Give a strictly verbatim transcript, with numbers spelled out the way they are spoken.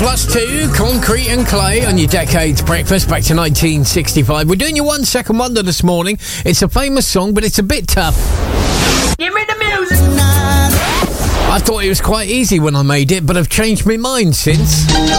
plus two, Concrete and Clay on your Decades Breakfast back to nineteen sixty-five. We're doing your one second wonder this morning. It's a famous song, but it's a bit tough. Give me the music. I thought it was quite easy when I made it, but I've changed my mind since.